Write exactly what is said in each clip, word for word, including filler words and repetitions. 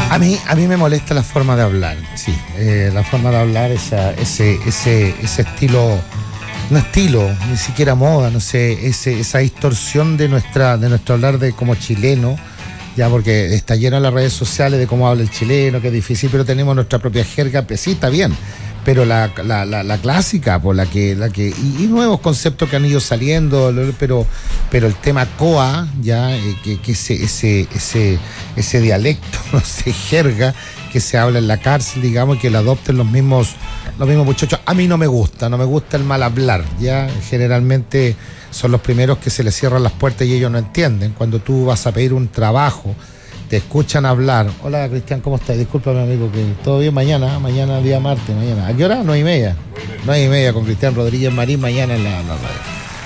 A mí, a mí me molesta la forma de hablar, sí, eh, la forma de hablar, esa, ese, ese, ese estilo, no estilo, ni siquiera moda, no sé, ese, esa distorsión de nuestra, de nuestro hablar de como chileno, ya porque está lleno en las redes sociales de cómo habla el chileno, que es difícil, pero tenemos nuestra propia jerga, pues sí, está bien, pero la, la, la, la clásica, por la que, la que, y, y nuevos conceptos que han ido saliendo, pero, pero el tema coa, ya, eh, que, que ese, ese, ese, ese dialecto, no sé, jerga, que se habla en la cárcel, digamos, y que lo adopten los mismos, los mismos muchachos. A mí no me gusta, no me gusta el mal hablar, ya, generalmente son los primeros que se les cierran las puertas y ellos no entienden. Cuando tú vas a pedir un trabajo, te escuchan hablar. Hola, Cristian, ¿cómo estás? Discúlpame, amigo, que todo bien mañana, mañana día martes, mañana. ¿A qué hora? Nueve y media. Nueve y media con Cristian Rodríguez Marín, mañana en la, la radio.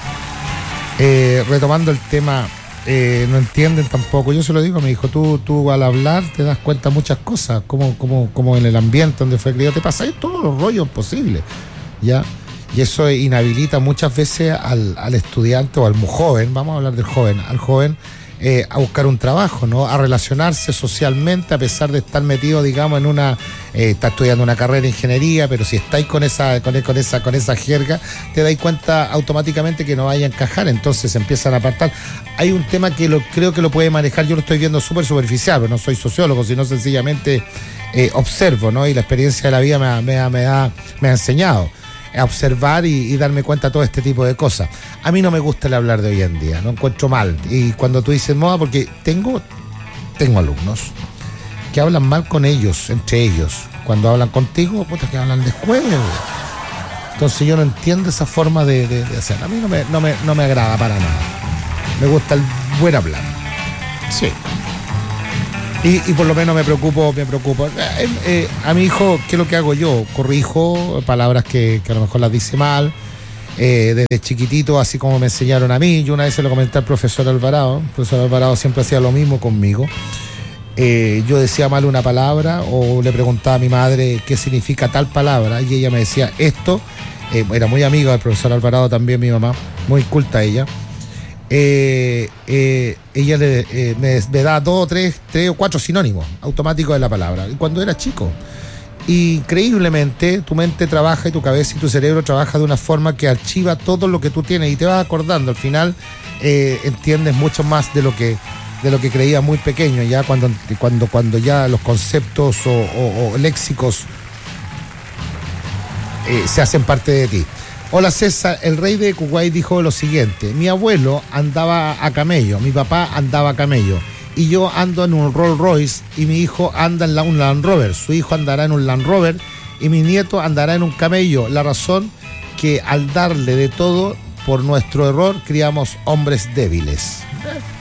Eh, retomando el tema, eh, no entienden tampoco. Yo se lo digo a mi hijo, tú, tú al hablar te das cuenta de muchas cosas, como, como, como en el ambiente donde fue criado, te pasáis todos los rollos posibles, ¿ya? Y eso inhabilita muchas veces al, al estudiante o al muy joven, vamos a hablar del joven, al joven, Eh, a buscar un trabajo, ¿no? A relacionarse socialmente, a pesar de estar metido, digamos, en una, eh, está estudiando una carrera de ingeniería, pero si estáis con esa, con, con esa, con esa jerga, te dais cuenta automáticamente que no vaya a encajar, entonces se empiezan a apartar. Hay un tema que lo, creo que lo puede manejar, yo lo estoy viendo súper superficial, pero no soy sociólogo, sino sencillamente eh, observo, ¿no? Y la experiencia de la vida me ha, me ha, me ha, me ha enseñado a observar y, y darme cuenta de todo este tipo de cosas. A mí no me gusta el hablar de hoy en día, no encuentro mal. Y cuando tú dices moda, porque tengo, tengo alumnos que hablan mal con ellos, entre ellos. Cuando hablan contigo, puta, que hablan después. Entonces yo no entiendo esa forma de, de, de hacer. A mí no me, no, me, no me agrada para nada. Me gusta el buen hablar. Sí. Y, y por lo menos me preocupo, me preocupo. Eh, eh, a mi hijo, ¿qué es lo que hago yo? Corrijo palabras que, que a lo mejor las dice mal. Eh, desde chiquitito, así como me enseñaron a mí. Yo una vez se lo comenté al profesor Alvarado. El profesor Alvarado siempre hacía lo mismo conmigo. Eh, yo decía mal una palabra o le preguntaba a mi madre qué significa tal palabra y ella me decía esto. Eh, era muy amiga del profesor Alvarado también, mi mamá, muy culta ella. Eh, eh, ella le, eh, me, me da dos, tres, tres o cuatro sinónimos automáticos de la palabra. Y cuando era chico, increíblemente, tu mente trabaja y tu cabeza y tu cerebro trabaja de una forma que archiva todo lo que tú tienes y te vas acordando. Al final eh, entiendes mucho más de lo que de lo que creía muy pequeño, ya cuando cuando cuando ya los conceptos o, o, o léxicos eh, se hacen parte de ti. Hola César, el rey de Kuwait dijo lo siguiente: mi abuelo andaba a camello, mi papá andaba a camello y yo ando en un Rolls Royce y mi hijo anda en un Land Rover, su hijo andará en un Land Rover y mi nieto andará en un camello. La razón que al darle de todo por nuestro error criamos hombres débiles.